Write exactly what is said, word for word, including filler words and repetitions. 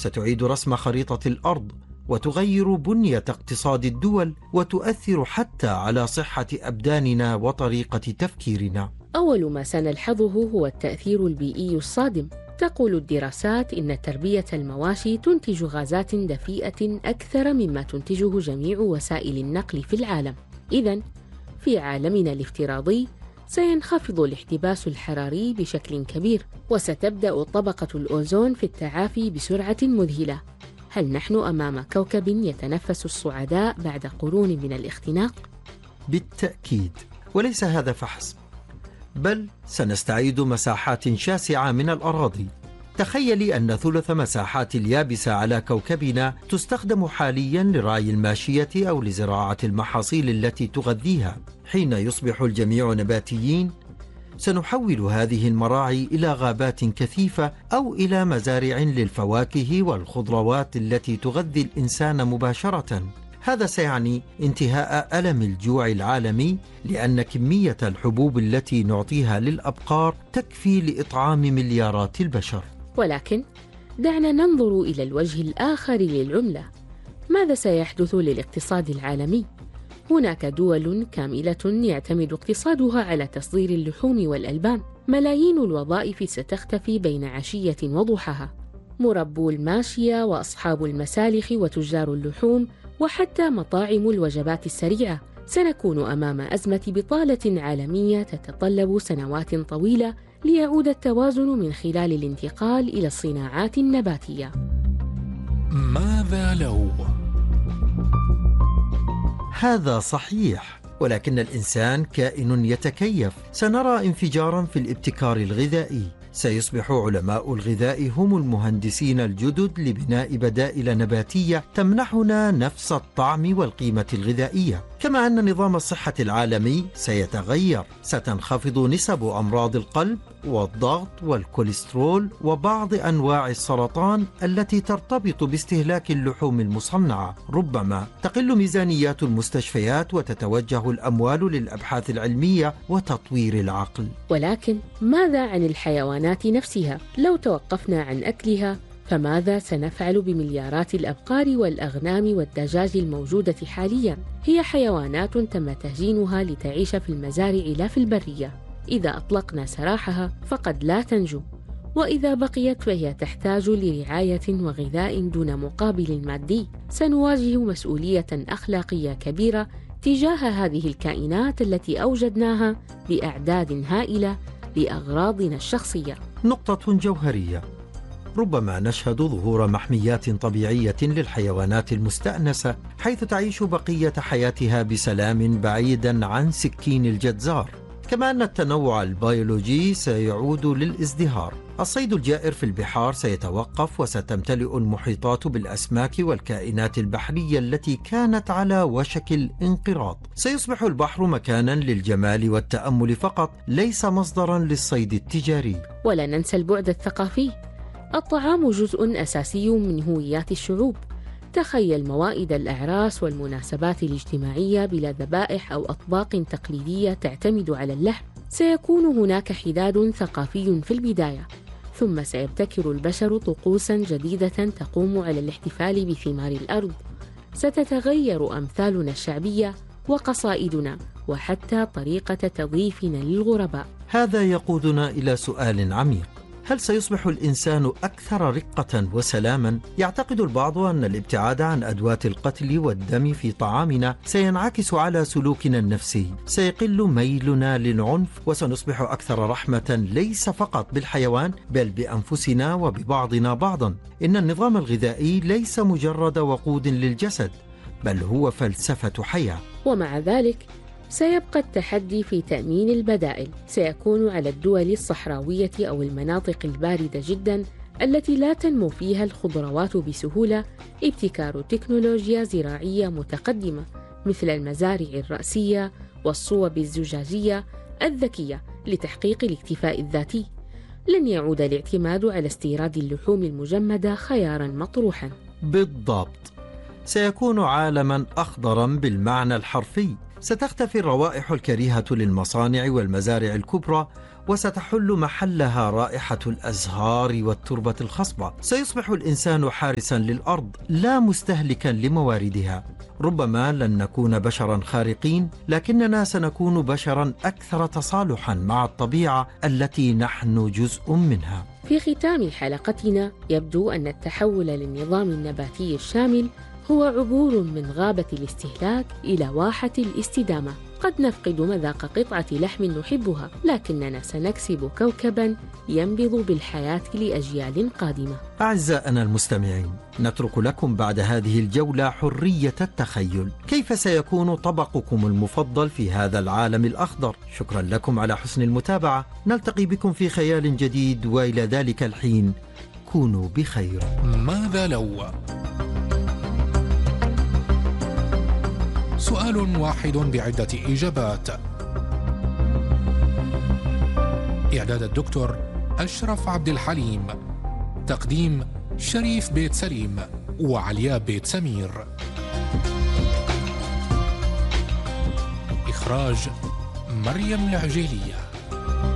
ستعيد رسم خريطة الأرض وتغير بنية اقتصاد الدول وتؤثر حتى على صحة أبداننا وطريقة تفكيرنا. أول ما سنلحظه هو التأثير البيئي الصادم. تقول الدراسات إن تربية المواشي تنتج غازات دفيئة أكثر مما تنتجه جميع وسائل النقل في العالم. إذن في عالمنا الافتراضي سينخفض الاحتباس الحراري بشكل كبير، وستبدأ طبقة الأوزون في التعافي بسرعة مذهلة. هل نحن أمام كوكب يتنفس الصعداء بعد قرون من الاختناق؟ بالتأكيد، وليس هذا فحسب، بل سنستعيد مساحات شاسعة من الأراضي. تخيلي أن ثلث مساحات اليابسة على كوكبنا تستخدم حالياً لرعي الماشية أو لزراعة المحاصيل التي تغذيها. حين يصبح الجميع نباتيين، سنحول هذه المراعي إلى غابات كثيفة أو إلى مزارع للفواكه والخضروات التي تغذي الإنسان مباشرة. هذا سيعني انتهاء ألم الجوع العالمي، لأن كمية الحبوب التي نعطيها للأبقار تكفي لإطعام مليارات البشر. ولكن دعنا ننظر إلى الوجه الآخر للعملة. ماذا سيحدث للاقتصاد العالمي؟ هناك دول كاملة يعتمد اقتصادها على تصدير اللحوم والألبان. ملايين الوظائف ستختفي بين عشية وضحاها. مربو الماشية وأصحاب المسالخ وتجار اللحوم وحتى مطاعم الوجبات السريعة. سنكون أمام أزمة بطالة عالمية تتطلب سنوات طويلة ليعود التوازن من خلال الانتقال إلى الصناعات النباتية. ماذا لو؟ هذا صحيح، ولكن الإنسان كائن يتكيف. سنرى انفجاراً في الابتكار الغذائي. سيصبح علماء الغذاء هم المهندسين الجدد لبناء بدائل نباتية تمنحنا نفس الطعم والقيمة الغذائية. كما أن نظام الصحة العالمي سيتغير. ستنخفض نسب أمراض القلب والضغط والكوليسترول وبعض أنواع السرطان التي ترتبط باستهلاك اللحوم المصنعة. ربما تقل ميزانيات المستشفيات وتتوجه الأموال للأبحاث العلمية وتطوير العقل. ولكن ماذا عن الحيوانات نفسها؟ لو توقفنا عن أكلها، فماذا سنفعل بمليارات الأبقار والأغنام والدجاج الموجودة حالياً؟ هي حيوانات تم تهجينها لتعيش في المزارع لا في البرية. إذا أطلقنا سراحها فقد لا تنجو، وإذا بقيت فهي تحتاج لرعاية وغذاء دون مقابل مادي. سنواجه مسؤولية أخلاقية كبيرة تجاه هذه الكائنات التي أوجدناها بأعداد هائلة لأغراضنا الشخصية. نقطة جوهرية. ربما نشهد ظهور محميات طبيعية للحيوانات المستأنسة، حيث تعيش بقية حياتها بسلام بعيدا عن سكين الجزار. كما أن التنوع البيولوجي سيعود للازدهار. الصيد الجائر في البحار سيتوقف، وستمتلئ المحيطات بالأسماك والكائنات البحرية التي كانت على وشك الانقراض. سيصبح البحر مكانا للجمال والتأمل فقط، ليس مصدرا للصيد التجاري. ولا ننسى البعد الثقافي. الطعام جزء أساسي من هويات الشعوب. تخيل موائد الأعراس والمناسبات الاجتماعية بلا ذبائح أو أطباق تقليدية تعتمد على اللحم. سيكون هناك حداد ثقافي في البداية، ثم سيبتكر البشر طقوسا جديدة تقوم على الاحتفال بثمار الأرض. ستتغير أمثالنا الشعبية وقصائدنا وحتى طريقة تضييفنا للغرباء. هذا يقودنا إلى سؤال عميق: هل سيصبح الإنسان أكثر رقة وسلاما؟ يعتقد البعض أن الابتعاد عن أدوات القتل والدم في طعامنا سينعكس على سلوكنا النفسي. سيقل ميلنا للعنف، وسنصبح أكثر رحمة ليس فقط بالحيوان بل بأنفسنا وببعضنا بعضا. إن النظام الغذائي ليس مجرد وقود للجسد، بل هو فلسفة حياة. ومع ذلك سيبقى التحدي في تأمين البدائل. سيكون على الدول الصحراوية أو المناطق الباردة جدا التي لا تنمو فيها الخضروات بسهولة ابتكار تكنولوجيا زراعية متقدمة مثل المزارع الرأسية والصوب الزجاجية الذكية لتحقيق الاكتفاء الذاتي. لن يعود الاعتماد على استيراد اللحوم المجمدة خيارا مطروحا. بالضبط، سيكون عالما أخضرا بالمعنى الحرفي. ستختفي الروائح الكريهة للمصانع والمزارع الكبرى، وستحل محلها رائحة الأزهار والتربة الخصبة. سيصبح الإنسان حارسا للأرض لا مستهلكا لمواردها. ربما لن نكون بشرا خارقين، لكننا سنكون بشرا أكثر تصالحا مع الطبيعة التي نحن جزء منها. في ختام حلقتنا يبدو أن التحول للنظام النباتي الشامل هو عبور من غابة الاستهلاك إلى واحة الاستدامة. قد نفقد مذاق قطعة لحم نحبها، لكننا سنكسب كوكباً ينبض بالحياة لأجيال قادمة. أعزائنا المستمعين، نترك لكم بعد هذه الجولة حرية التخيل. كيف سيكون طبقكم المفضل في هذا العالم الأخضر؟ شكرا لكم على حسن المتابعة. نلتقي بكم في خيال جديد، وإلى ذلك الحين كونوا بخير. ماذا لو؟ سؤال واحد بعدة إجابات. إعداد الدكتور أشرف عبد الحليم. تقديم شريف بيت سليم وعلياء بيت سمير. إخراج مريم العجيلية.